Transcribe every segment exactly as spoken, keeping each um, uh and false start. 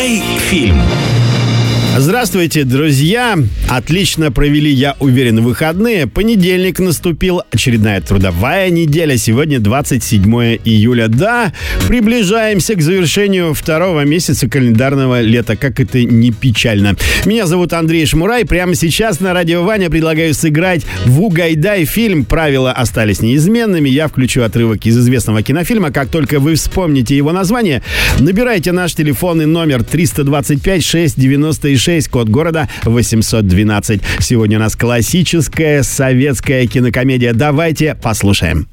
Угадай фильм. Здравствуйте, друзья! Отлично провели, я уверен, выходные. Понедельник наступил, очередная трудовая неделя. Сегодня двадцать седьмое июля. Да, приближаемся к завершению второго месяца календарного лета. Как это не печально. Меня зовут Андрей Шмурай. Прямо сейчас на радио Ваня предлагаю сыграть в «Угайдай фильм». Правила остались неизменными. Я включу отрывок из известного кинофильма. Как только вы вспомните его название, набирайте наш телефонный номер триста двадцать пять шестьсот девяносто шесть, код города восемьсот двенадцать. Сегодня у нас классическая советская кинокомедия. Давайте послушаем.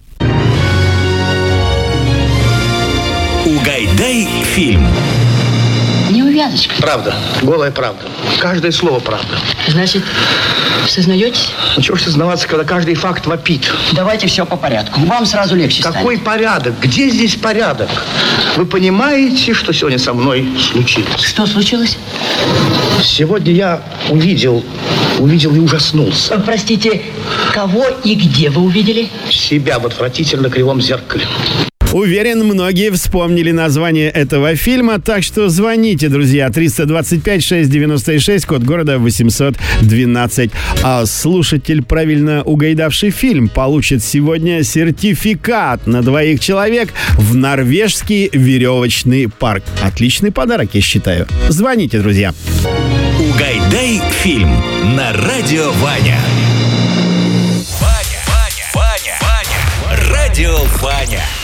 Угайдай фильм. Неувязочка. Правда. Голая правда. Каждое слово правда. Значит, сознаетесь? Ну чего ж сознаваться, когда каждый факт вопит? Давайте все по порядку. Вам сразу легче станет. Какой порядок? Где здесь порядок? Вы понимаете, что сегодня со мной случилось? Что случилось? Сегодня я увидел, увидел и ужаснулся. Простите, кого и где вы увидели? Себя в отвратительно кривом зеркале. Уверен, многие вспомнили название этого фильма, так что звоните, друзья. триста двадцать пять шестьсот девяносто шесть, код города восемьсот двенадцать. А слушатель, правильно угадавший фильм, получит сегодня сертификат на двоих человек в норвежский веревочный парк. Отличный подарок, я считаю. Звоните, друзья. Угайдай фильм на радио Ваня. Ваня, Ваня, Ваня, Ваня. Радио Ваня.